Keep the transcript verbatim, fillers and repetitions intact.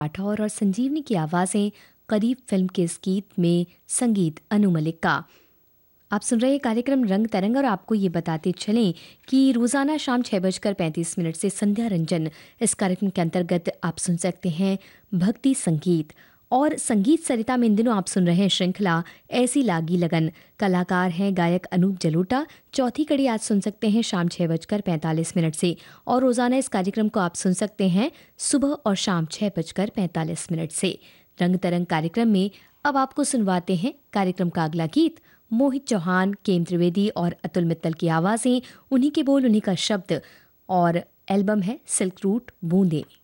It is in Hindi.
राठौर और संजीवनी की आवाज़ें करीब फिल्म के इस गीत में संगीत अनु मलिक का। आप सुन रहे हैं कार्यक्रम रंग तरंग और आपको ये बताते चलें कि रोज़ाना शाम छः बजकर पैंतीस मिनट से संध्या रंजन इस कार्यक्रम के अंतर्गत आप सुन सकते हैं भक्ति संगीत। और संगीत सरिता में इन दिनों आप सुन रहे हैं श्रृंखला ऐसी लागी लगन। कलाकार हैं गायक अनूप जलोटा। चौथी कड़ी आज सुन सकते हैं शाम छः बजकर पैंतालीस मिनट से और रोज़ाना इस कार्यक्रम को आप सुन सकते हैं सुबह और शाम छः बजकर पैंतालीस मिनट से। रंग तरंग कार्यक्रम में अब आपको सुनवाते हैं कार्यक्रम का अगला गीत। मोहित चौहान, केम त्रिवेदी और अतुल मित्तल की आवाज़ें, उन्हीं के बोल उन्हीं का शब्द और एल्बम है सिल्क रूट बूंदे।